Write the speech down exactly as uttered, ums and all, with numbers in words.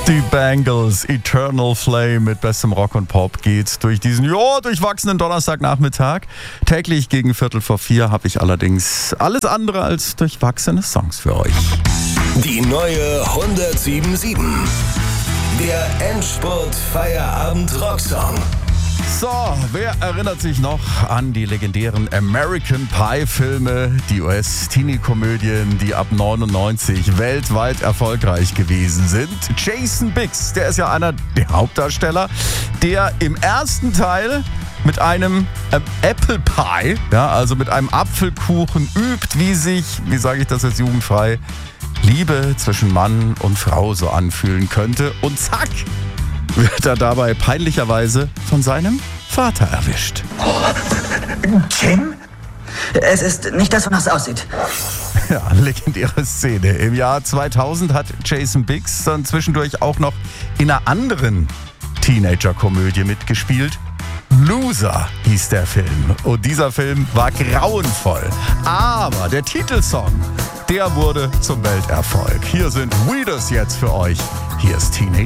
Die Bangles, Eternal Flame mit bestem Rock und Pop geht durch diesen ja, durchwachsenen Donnerstagnachmittag. Täglich gegen Viertel vor vier habe ich allerdings alles andere als durchwachsene Songs für euch. Die neue hundertsieben Komma sieben. Der Endspurt-Feierabend-Rocksong. So, wer erinnert sich noch an die legendären American Pie-Filme, die U S-Teenie-Komödien, die ab neunundneunzig weltweit erfolgreich gewesen sind? Jason Biggs, der ist ja einer der Hauptdarsteller, der im ersten Teil mit einem ähm, Apple Pie, ja, also mit einem Apfelkuchen übt, wie sich, wie sage ich das jetzt jugendfrei, Liebe zwischen Mann und Frau so anfühlen könnte. Und zack, wird er dabei peinlicherweise von seinem Vater erwischt. Jim? Es ist nicht das, wonach es aussieht. Ja, legendäre Szene. Im Jahr zweitausend hat Jason Biggs dann zwischendurch auch noch in einer anderen Teenager-Komödie mitgespielt. Loser hieß der Film. Und dieser Film war grauenvoll. Aber der Titelsong, der wurde zum Welterfolg. Hier sind Weeders jetzt für euch. Hier ist Teenage